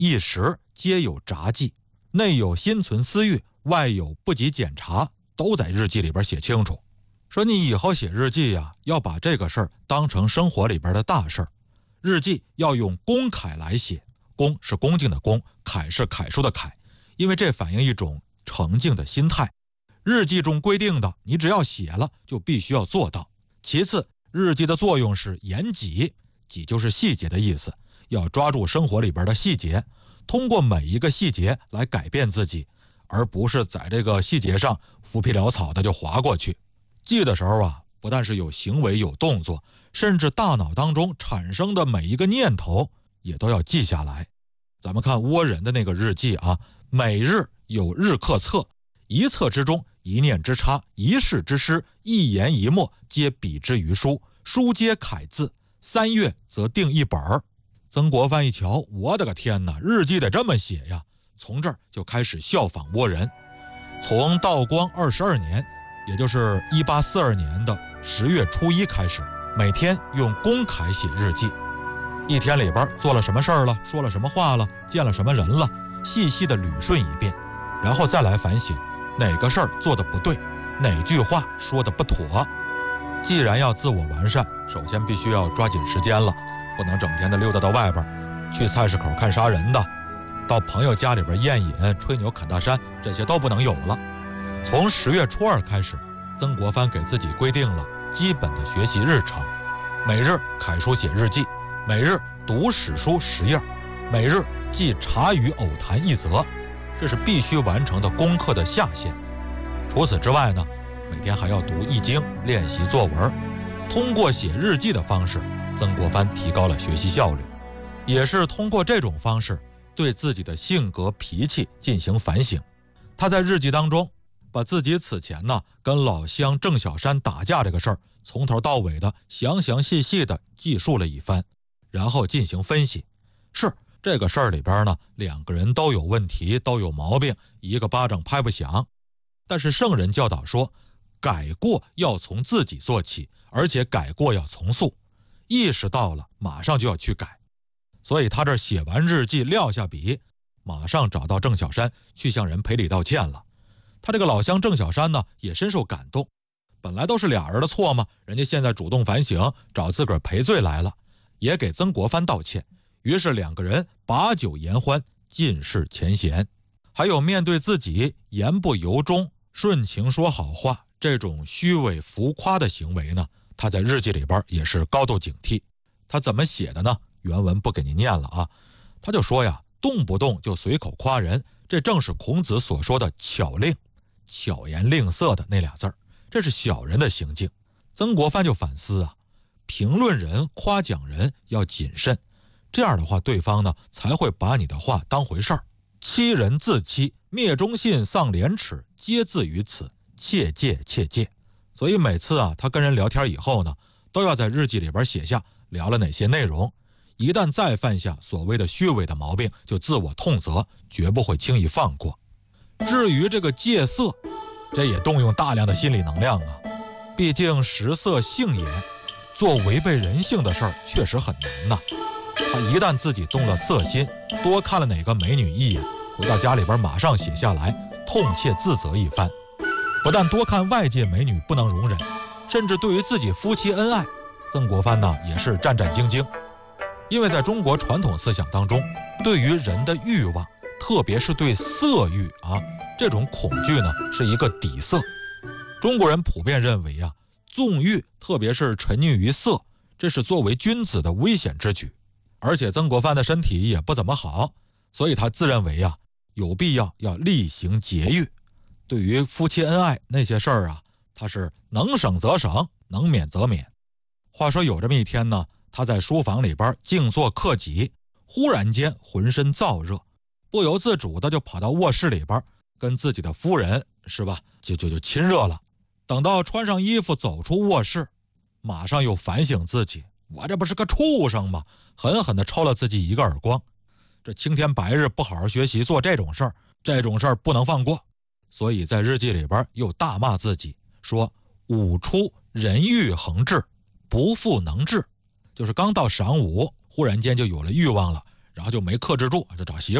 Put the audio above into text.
一时皆有札记，内有心存私欲，外有不及检查，都在日记里边写清楚。说你以后写日记呀，要把这个事儿当成生活里边的大事儿，日记要用恭楷来写，恭是恭敬的恭，楷是楷书的楷，因为这反映一种诚敬的心态。日记中规定的，你只要写了就必须要做到。其次，日记的作用是言己，己就是细节的意思，要抓住生活里边的细节，通过每一个细节来改变自己，而不是在这个细节上浮皮潦草的就划过去。记的时候啊，不但是有行为有动作，甚至大脑当中产生的每一个念头也都要记下来。咱们看倭人的那个日记啊，每日有日课册，一册之中一念之差，一事之失，一言一默皆比之于书，书皆楷字，3月则定一本。曾国藩一瞧，我的个天哪，日记得这么写呀，从这儿就开始效仿倭人。从道光22年，也就是1842年的10月初1开始，每天用恭楷写日记，一天里边做了什么事儿了，说了什么话了，见了什么人了，细细的捋顺一遍，然后再来反省哪个事儿做得不对，哪句话说得不妥。既然要自我完善，首先必须要抓紧时间了，不能整天的溜达到外边，去菜市口看杀人的，到朋友家里边宴饮吹牛侃大山，这些都不能有了。从10月初2开始，曾国藩给自己规定了基本的学习日程，每日楷书写日记，每日读史书10页，每日记茶余偶谈1则，这是必须完成的功课的下限。除此之外呢，每天还要读易经，练习作文。通过写日记的方式，曾国藩提高了学习效率，也是通过这种方式对自己的性格脾气进行反省。他在日记当中把自己此前呢跟老乡郑小山打架这个事儿从头到尾的详详细细的记述了一番，然后进行分析。是这个事儿里边呢，两个人都有问题，都有毛病，一个巴掌拍不响。但是圣人教导说，改过要从自己做起，而且改过要从速，意识到了马上就要去改。所以他这写完日记撂下笔，马上找到郑小山去向人赔礼道歉了。他这个老乡郑小山呢也深受感动，本来都是俩人的错嘛，人家现在主动反省，找自个儿赔罪来了，也给曾国藩道歉。于是两个人把酒言欢，尽释前嫌。还有面对自己言不由衷，顺情说好话，这种虚伪浮夸的行为呢，他在日记里边也是高度警惕。他怎么写的呢？原文不给你念了啊。他就说呀，动不动就随口夸人，这正是孔子所说的巧令，巧言令色的那俩字儿，这是小人的行径。曾国藩就反思啊，评论人夸奖人要谨慎，这样的话对方呢才会把你的话当回事儿。欺人自欺，灭忠信，丧廉耻，皆自于此，切戒切戒。所以每次啊他跟人聊天以后呢，都要在日记里边写下聊了哪些内容，一旦再犯下所谓的虚伪的毛病，就自我痛责，绝不会轻易放过。至于这个戒色，这也动用大量的心理能量啊，毕竟食色性也，做违背人性的事儿确实很难呐。他一旦自己动了色心，多看了哪个美女一眼，回到家里边马上写下来，痛切自责一番。不但多看外界美女不能容忍，甚至对于自己夫妻恩爱，曾国藩呢也是战战兢兢。因为在中国传统思想当中，对于人的欲望，特别是对色欲啊，这种恐惧呢是一个底色。中国人普遍认为啊，纵欲特别是沉溺于色，这是作为君子的危险之举。而且曾国藩的身体也不怎么好，所以他自认为啊，有必要厉行节欲。对于夫妻恩爱那些事儿啊，他是能省则省，能免则免。话说有这么一天呢，他在书房里边静坐克己，忽然间浑身燥热，不由自主的就跑到卧室里边跟自己的夫人是吧，就亲热了。等到穿上衣服走出卧室，马上又反省自己，我这不是个畜生吗？狠狠地抽了自己一个耳光。这青天白日不好好学习，做这种事儿不能放过。所以在日记里边又大骂自己，说午出人欲横志，不复能治。就是刚到晌午，忽然间就有了欲望了， 然后就没克制住，就找媳妇。